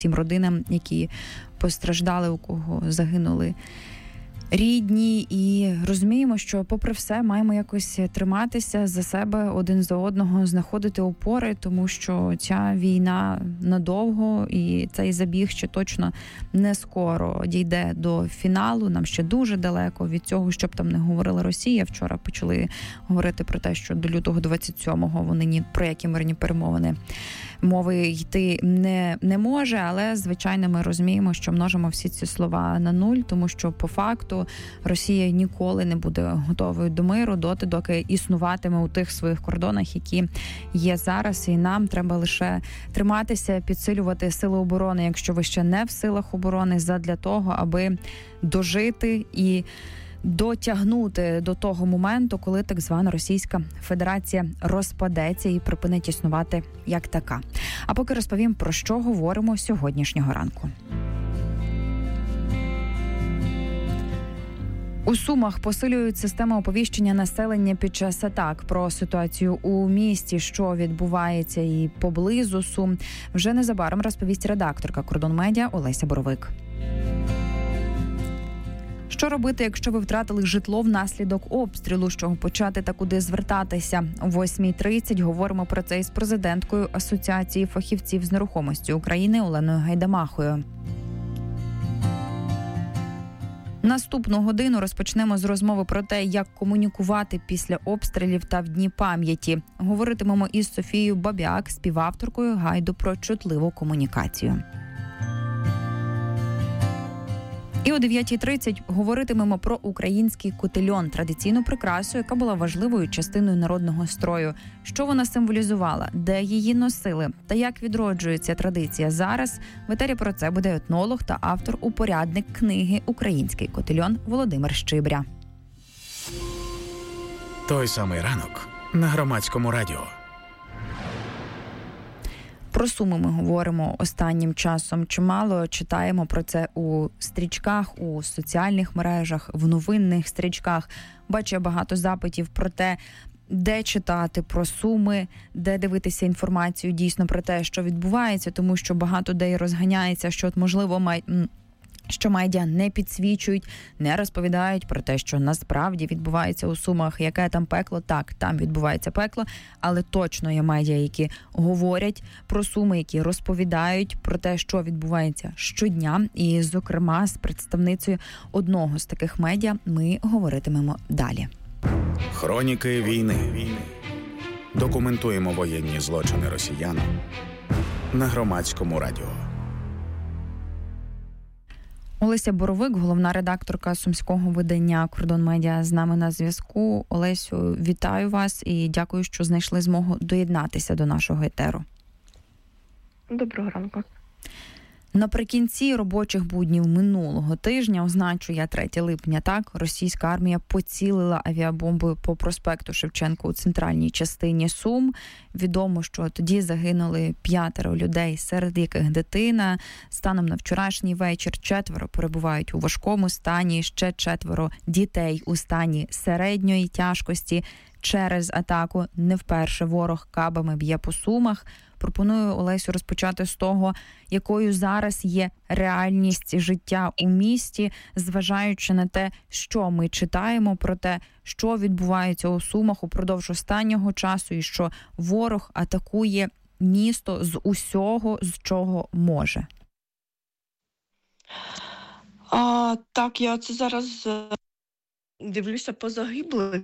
тим родинам, які постраждали, у кого загинули рідні, і розуміємо, що попри все маємо якось триматися за себе, один за одного, знаходити опори, тому що ця війна надовго, і цей забіг ще точно не скоро дійде до фіналу. Нам ще дуже далеко від цього, щоб там не говорила Росія. Вчора почали говорити про те, що до лютого 27-го вони ні про які мирні перемовини мови йти не може, але, звичайно, ми розуміємо, що множимо всі ці слова на нуль, тому що по факту Росія ніколи не буде готовою до миру доки існуватиме у тих своїх кордонах, які є зараз, і нам треба лише триматися, підсилювати сили оборони, якщо ви ще не в силах оборони, задля того, аби дожити і дотягнути до того моменту, коли так звана Російська Федерація розпадеться і припинить існувати як така. А поки розповім, про що говоримо сьогоднішнього ранку. У Сумах посилюють систему оповіщення населення під час атак. Про ситуацію у місті, що відбувається і поблизу Сум, вже незабаром розповість редакторка Кордон Медіа Олеся Боровик. Що робити, якщо ви втратили житло внаслідок обстрілу? З чого почати та куди звертатися? О 8:30 говоримо про це із президенткою Асоціації фахівців з нерухомості України Оленою Гайдамахою. Наступну годину розпочнемо з розмови про те, як комунікувати після обстрілів та в дні пам'яті. Говоритимемо із Софією Бабяк, співавторкою гайду про чутливу комунікацію. І о 9:30 говоритимемо про український котельон, традиційну прикрасу, яка була важливою частиною народного строю. Що вона символізувала, де її носили та як відроджується традиція зараз. В етері про це буде етнолог та автор-упорядник книги «Український котельон» Володимир Щибря. Той самий ранок на Громадському радіо. Про Суми ми говоримо останнім часом чимало, читаємо про це у стрічках, у соціальних мережах, в новинних стрічках. Бачу багато запитів про те, де читати про Суми, де дивитися інформацію дійсно про те, що відбувається, тому що багато де розганяється, що, можливо, що медіа не підсвічують, не розповідають про те, що насправді відбувається у Сумах, яке там пекло. Так, там відбувається пекло, але точно є медіа, які говорять про Суми, які розповідають про те, що відбувається щодня. І, зокрема, з представницею одного з таких медіа ми говоритимемо далі. Хроніки війни. Документуємо воєнні злочини росіян на Громадському радіо. Олеся Боровик, головна редакторка сумського видання «Кордон Медіа», з нами на зв'язку. Олесю, вітаю вас і дякую, що знайшли змогу доєднатися до нашого етеру. Доброго ранку. Наприкінці робочих буднів минулого тижня, означує 3 липня, так, російська армія поцілила авіабомбою по проспекту Шевченка у центральній частині Сум. Відомо, що тоді загинули 5 людей, серед яких дитина. Станом на вчорашній вечір 4 перебувають у важкому стані, ще 4 дітей у стані середньої тяжкості. Через атаку не вперше ворог кабами б'є по Сумах. Пропоную, Олесю, розпочати з того, якою зараз є реальність життя у місті, зважаючи на те, що ми читаємо про те, що відбувається у Сумах упродовж останнього часу і що ворог атакує місто з усього, з чого може. Так, я це зараз дивлюся по загиблих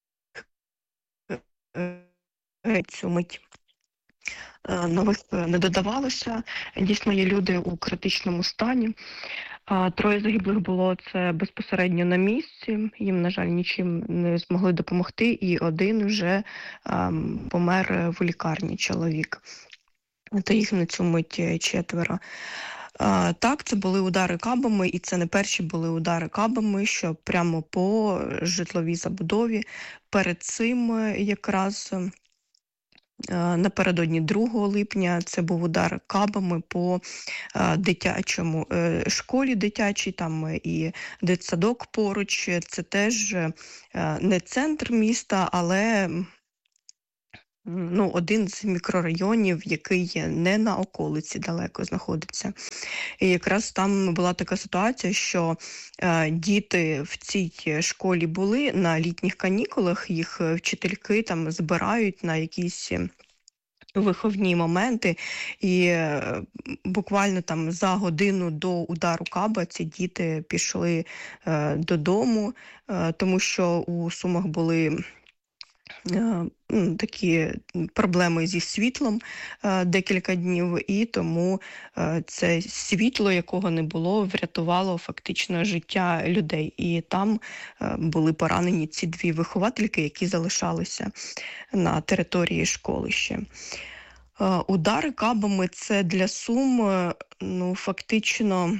цю мить. Нових не додавалося. Дійсно, є люди у критичному стані. 3 загиблих було це безпосередньо на місці. Їм, на жаль, нічим не змогли допомогти. І 1 вже помер в лікарні, чоловік. Та їх на цю мить 4. Так, це були удари кабами, і це не перші були удари кабами, що прямо по житловій забудові. Перед цим якраз напередодні 2 липня це був удар кабами по дитячому школі дитячій, там і дитсадок поруч. Це теж не центр міста, але один з мікрорайонів, який не на околиці далеко знаходиться. І якраз там була така ситуація, що діти в цій школі були на літніх канікулах, їх вчительки там збирають на якісь виховні моменти, і буквально там за годину до удару каба ці діти пішли додому, тому що у Сумах були такі проблеми зі світлом декілька днів, і тому це світло, якого не було, врятувало фактично життя людей. І там були поранені ці дві виховательки, які залишалися на території школи ще. Удари кабами – це для Сум фактично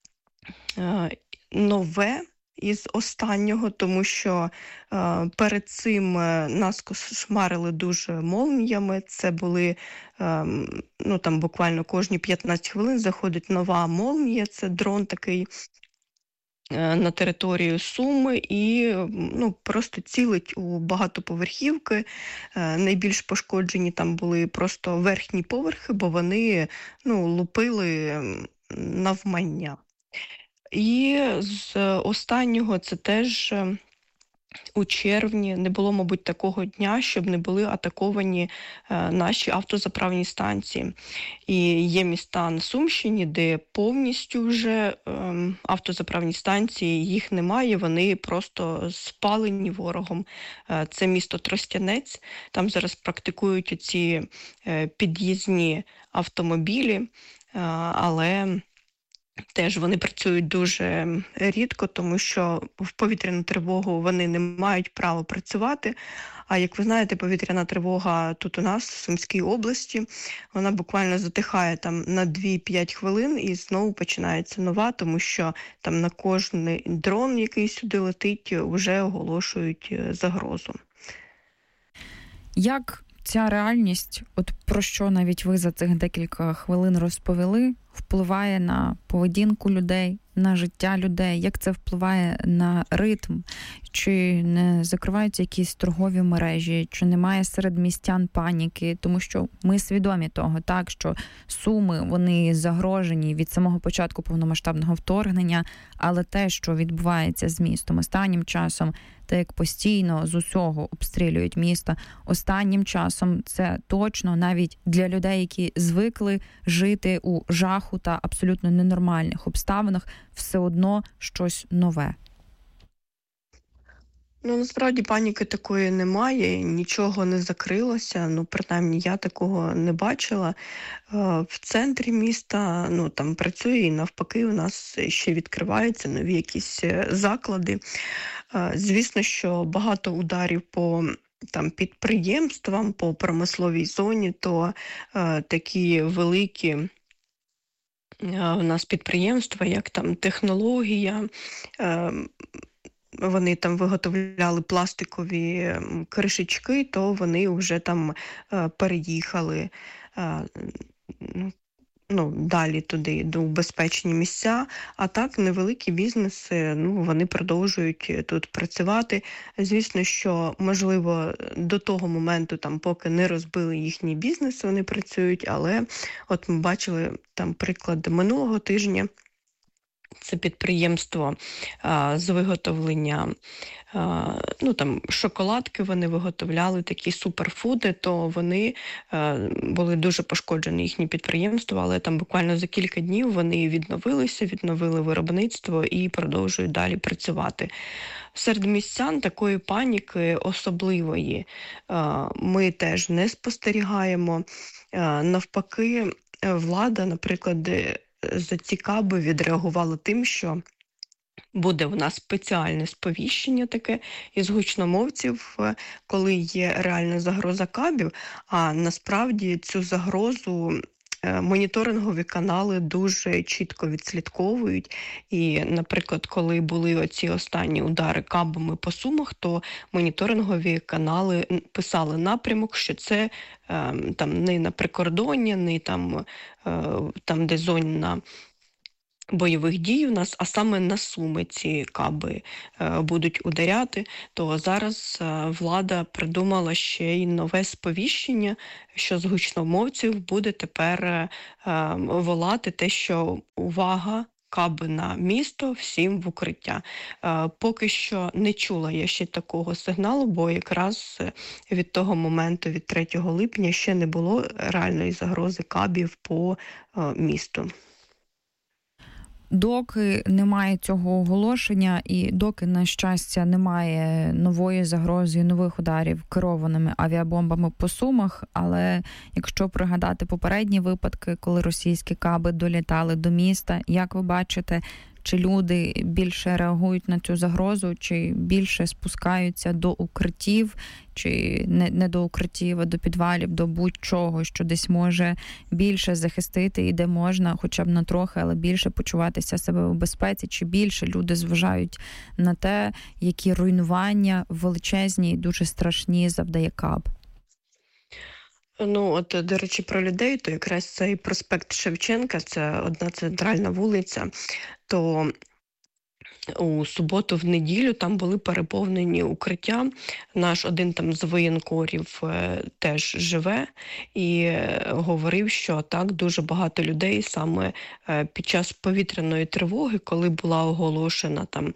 нове із останнього, тому що перед цим нас кошмарили дуже молніями. Це були, там буквально кожні 15 хвилин заходить нова молнія, це дрон такий на територію Суми і просто цілить у багатоповерхівки. Найбільш пошкоджені там були просто верхні поверхи, бо вони лупили навмання. І з останнього це теж у червні не було, мабуть, такого дня, щоб не були атаковані наші автозаправні станції. І є міста на Сумщині, де повністю вже автозаправні станції, їх немає, вони просто спалені ворогом. Це місто Тростянець, там зараз практикують ці під'їзні автомобілі, але теж вони працюють дуже рідко, тому що в повітряну тривогу вони не мають права працювати. А як ви знаєте, повітряна тривога тут у нас, в Сумській області, вона буквально затихає там на 2-5 хвилин і знову починається нова, тому що там на кожний дрон, який сюди летить, вже оголошують загрозу. Як ця реальність, от про що навіть ви за цих декілька хвилин розповіли, впливає на поведінку людей, на життя людей? Як це впливає на ритм? Чи не закриваються якісь торгові мережі? Чи немає серед містян паніки? Тому що ми свідомі того, так, що Суми, вони загрожені від самого початку повномасштабного вторгнення, але те, що відбувається з містом останнім часом, те, як постійно з усього обстрілюють місто, останнім часом це точно навіть для людей, які звикли жити у жаху та абсолютно ненормальних обставинах, все одно щось нове. Насправді паніки такої немає, нічого не закрилося, принаймні я такого не бачила. В центрі міста, там працює і навпаки у нас ще відкриваються нові якісь заклади. Звісно, що багато ударів по підприємствам, по промисловій зоні, то такі великі у нас підприємства, як там технологія, вони там виготовляли пластикові кришечки, то вони вже там переїхали далі туди, до безпечні місця. А так, невеликі бізнеси, вони продовжують тут працювати. Звісно, що, можливо, до того моменту, поки не розбили їхній бізнес, вони працюють, але от ми бачили там приклад минулого тижня. Це підприємство з виготовлення шоколадки, вони виготовляли такі суперфуди, то вони були дуже пошкоджені, їхні підприємства, але там буквально за кілька днів вони відновили виробництво і продовжують далі працювати. Серед містян такої паніки особливої ми теж не спостерігаємо. Навпаки, влада, наприклад, за ці каби відреагувала тим, що буде у нас спеціальне сповіщення таке із гучномовців, коли є реальна загроза кабів, а насправді цю загрозу моніторингові канали дуже чітко відслідковують. І, наприклад, коли були оці останні удари кабами по Сумах, то моніторингові канали писали напрямок, що це не на прикордоння, не там, де зона бойових дій у нас, а саме на Суми ці каби будуть ударяти, то зараз влада придумала ще й нове сповіщення, що з гучномовців буде тепер волати те, що увага, каби на місто, всім в укриття. Поки що не чула я ще такого сигналу, бо якраз від того моменту, від 3 липня, ще не було реальної загрози кабів по місту. Доки немає цього оголошення і доки, на щастя, немає нової загрози, нових ударів керованими авіабомбами по Сумах, але якщо пригадати попередні випадки, коли російські каби долітали до міста, як ви бачите, чи люди більше реагують на цю загрозу, чи більше спускаються до укриттів, чи не до укриттів, а до підвалів, до будь-чого, що десь може більше захистити і де можна, хоча б на трохи, але більше почуватися себе у безпеці, чи більше люди зважають на те, які руйнування величезні і дуже страшні завдає каб? Ну, от, до речі, про людей, то якраз цей проспект Шевченка, це одна центральна вулиця, то у суботу, в неділю там були переповнені укриття. Наш один там з воєнкорів теж живе і говорив, що так дуже багато людей саме під час повітряної тривоги, коли була оголошена там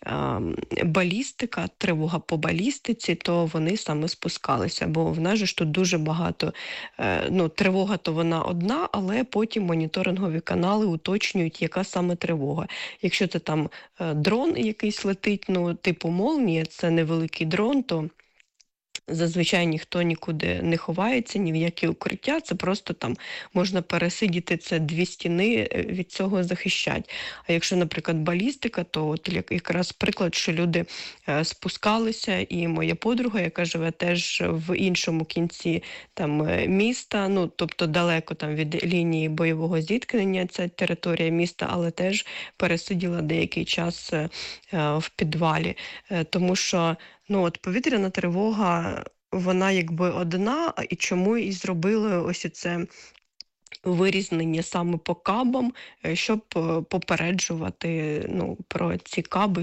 балістика, тривога по балістиці, то вони саме спускалися. Бо в нас же ж тут дуже багато, тривога то вона одна, але потім моніторингові канали уточнюють, яка саме тривога. Якщо це там дрон якийсь летить, типу «Молнія», це невеликий дрон, то зазвичай ніхто нікуди не ховається, ні в які укриття, це просто там можна пересидіти, це 2 стіни від цього захищать. А якщо, наприклад, балістика, то от якраз приклад, що люди спускалися, і моя подруга, яка живе теж в іншому кінці там міста, тобто далеко там від лінії бойового зіткнення, це територія міста, але теж пересиділа деякий час в підвалі, тому що повітряна тривога, вона якби одна, і чому і зробили ось це вирізнення саме по кабам, щоб попереджувати про ці каби,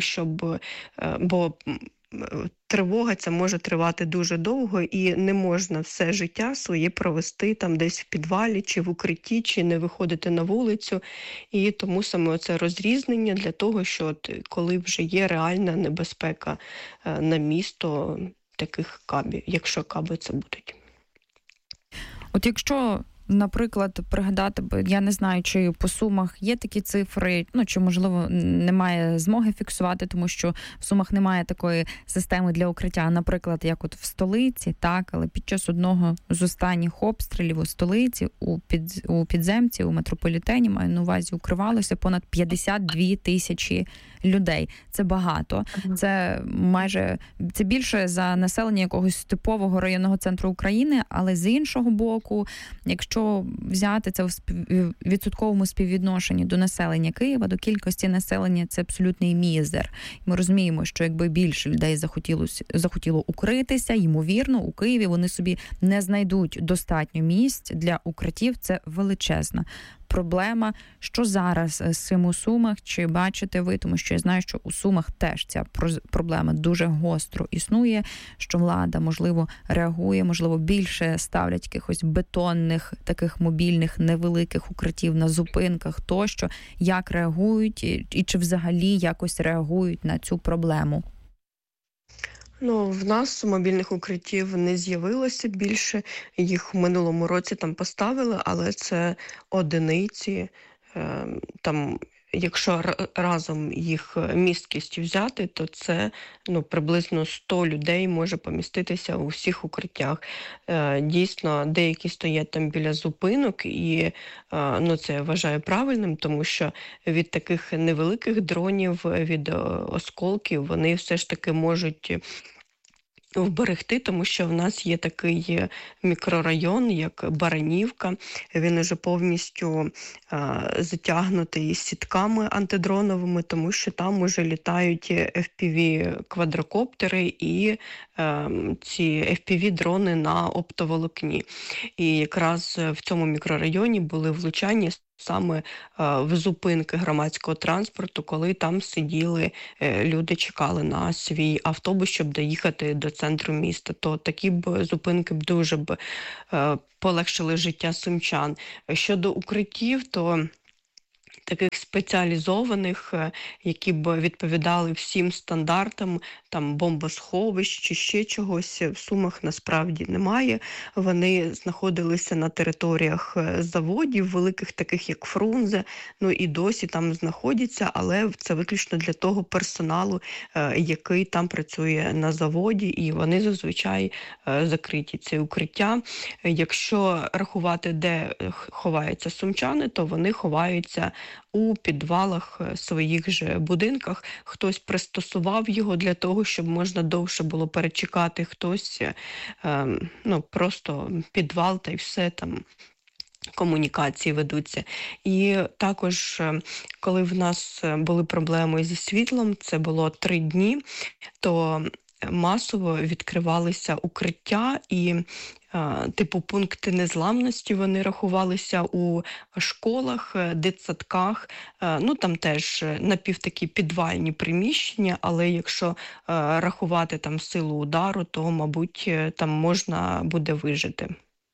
бо тривога ця може тривати дуже довго, і не можна все життя своє провести там десь в підвалі, чи в укритті, чи не виходити на вулицю. І тому саме оце розрізнення для того, що коли вже є реальна небезпека на місто таких кабів, якщо каби це будуть. От якщо, наприклад, пригадати, я не знаю, чи по Сумах є такі цифри, чи, можливо, немає змоги фіксувати, тому що в Сумах немає такої системи для укриття, наприклад, як от в столиці, так, але під час одного з останніх обстрілів у столиці, у підземці, у метрополітені, маю на увазі, укривалося понад 52 тисячі людей. Це багато. Це більше за населення якогось типового районного центру України, але з іншого боку, якщо взяти це в відсотковому співвідношенні до населення Києва, до кількості населення, це абсолютний мізер. Ми розуміємо, що якби більше людей захотіло укритися, ймовірно, у Києві вони собі не знайдуть достатньо місць для укриттів. Це величезна проблема. Що зараз з цим у Сумах? Чи бачите ви? Тому що я знаю, що у Сумах теж ця проблема дуже гостро існує, що влада, можливо, реагує, можливо, більше ставлять якихось бетонних, таких мобільних, невеликих укриттів на зупинках тощо. Як реагують і чи взагалі якось реагують на цю проблему? В нас мобільних укриттів не з'явилося більше, їх в минулому році там поставили, але це одиниці, там, якщо разом їх місткістю взяти, то це приблизно 100 людей може поміститися у всіх укриттях. Дійсно, деякі стоять там біля зупинок, і це я вважаю правильним, тому що від таких невеликих дронів, від осколків, вони все ж таки можуть вберегти, тому що в нас є такий мікрорайон, як Баранівка. Він уже повністю затягнутий сітками антидроновими, тому що там уже літають FPV-квадрокоптери і ці FPV-дрони на оптоволокні. І якраз в цьому мікрорайоні були влучання саме в зупинки громадського транспорту, коли там сиділи люди, чекали на свій автобус, щоб доїхати до центру міста. То такі б зупинки б дуже б полегшили життя сумчан. Щодо укриттів, то таких спеціалізованих, які б відповідали всім стандартам, там бомбосховищ чи ще чогось, в Сумах насправді немає. Вони знаходилися на територіях заводів, великих таких як Фрунзе, ну і досі там знаходяться, але це виключно для того персоналу, який там працює на заводі, і вони зазвичай закриті. Це укриття. Якщо рахувати, де ховаються сумчани, то вони ховаються у підвалах своїх же будинках. Хтось пристосував його для того, щоб можна довше було перечекати, хтось просто підвал та й все там. Комунікації ведуться. І також, коли в нас були проблеми зі світлом, це було 3 дні, то масово відкривалися укриття і типу пункти незламності, вони рахувалися у школах, дитсадках, там теж напівтакі підвальні приміщення, але якщо рахувати там силу удару, то, мабуть, там можна буде вижити.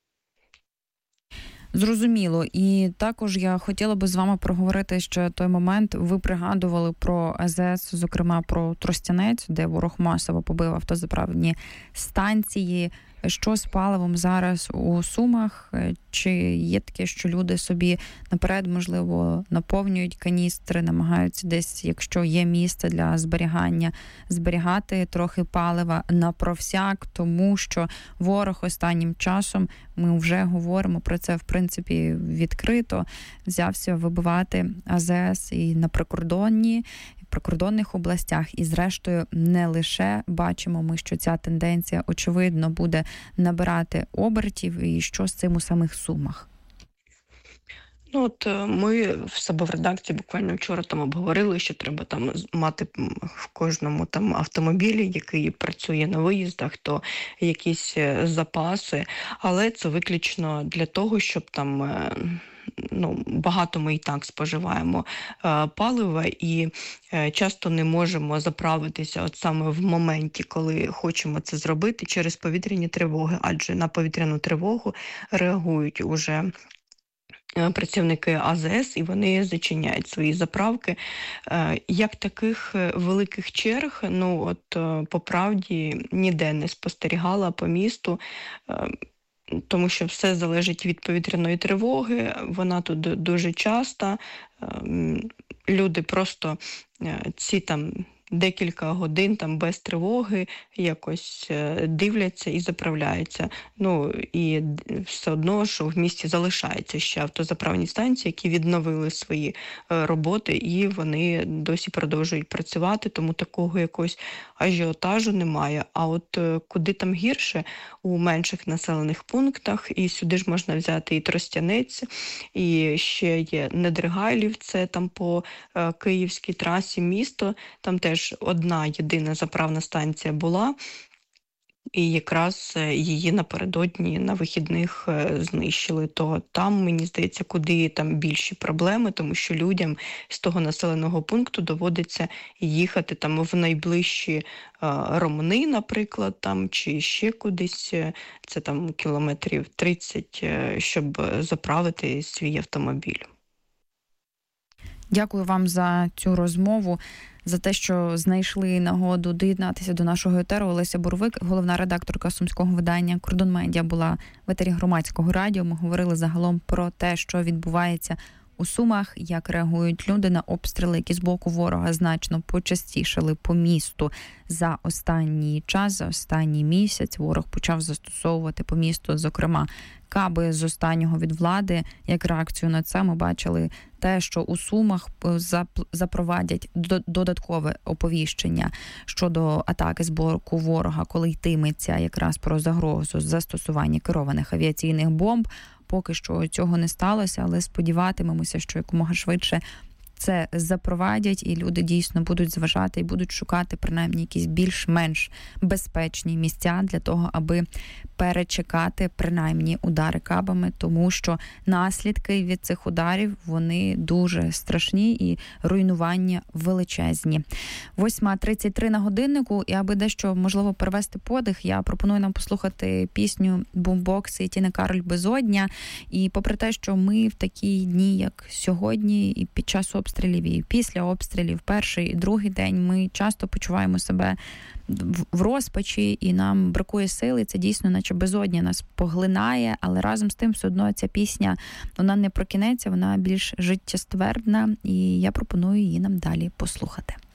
Зрозуміло. І також я хотіла би з вами проговорити ще той момент. Ви пригадували про АЗС, зокрема про Тростянець, де ворог масово побив автозаправні станції. Що з паливом зараз у Сумах? Чи є таке, що люди собі наперед, можливо, наповнюють каністри, намагаються десь, якщо є місце для зберігання, зберігати трохи палива на провсяк, тому що ворог останнім часом, ми вже говоримо про це, в принципі, відкрито, взявся вибивати АЗС і на прикордонних областях. І зрештою не лише бачимо ми, що ця тенденція, очевидно, буде набирати обертів. І що з цим у самих Сумах? Ми в себе в редакції буквально вчора там обговорили, що треба там мати в кожному там автомобілі, який працює на виїздах, то якісь запаси, але це виключно для того, щоб там багато ми і так споживаємо палива і часто не можемо заправитися от саме в моменті, коли хочемо це зробити через повітряні тривоги, адже на повітряну тривогу реагують уже працівники АЗС, і вони зачиняють свої заправки. Як таких великих черг, по правді, ніде не спостерігала по місту, тому що все залежить від повітряної тривоги, вона тут дуже часто. Люди просто ці там декілька годин там без тривоги якось дивляться і заправляються. І все одно, що в місті залишаються ще автозаправні станції, які відновили свої роботи, і вони досі продовжують працювати, тому такого якогось ажіотажу немає. А от куди там гірше, у менших населених пунктах, і сюди ж можна взяти і Тростянець, і ще є Недригайлів, це там по київській трасі місто, там теж одна єдина заправна станція була, і якраз її напередодні на вихідних знищили. То там, мені здається, куди там більші проблеми, тому що людям з того населеного пункту доводиться їхати там в найближчі Ромни, наприклад, там, чи ще кудись, це там кілометрів 30, щоб заправити свій автомобіль. Дякую вам за цю розмову, за те, що знайшли нагоду доєднатися до нашого етеру. Олеся Бурвик, головна редакторка сумського видання «Кордон Медіа», була в етері Громадського радіо. Ми говорили загалом про те, що відбувається у Сумах, як реагують люди на обстріли, які з боку ворога значно почастішали по місту за останній час, за останній місяць. Ворог почав застосовувати по місту, зокрема, каби з останнього від влади. Як реакцію на це ми бачили те, що у Сумах запровадять додаткове оповіщення щодо атаки з боку ворога, коли йтиметься якраз про загрозу застосування керованих авіаційних бомб. Поки що цього не сталося, але сподіватимемося, що якомога швидше це запровадять, і люди дійсно будуть зважати і будуть шукати принаймні якісь більш-менш безпечні місця для того, аби перечекати принаймні удари кабами, тому що наслідки від цих ударів, вони дуже страшні і руйнування величезні. 8:33 на годиннику, і аби дещо, можливо, перевести подих, я пропоную нам послухати пісню Бумбокс і Тіни Кароль «Безодня». І попри те, що ми в такі дні, як сьогодні, і під час обстрілів, і після обстрілів, перший і другий день, ми часто почуваємо себе в розпачі, і нам бракує сили. Це дійсно наче безодня нас поглинає, але разом з тим все одно ця пісня, вона не прокинеться, вона більш життєствердна, і я пропоную її нам далі послухати.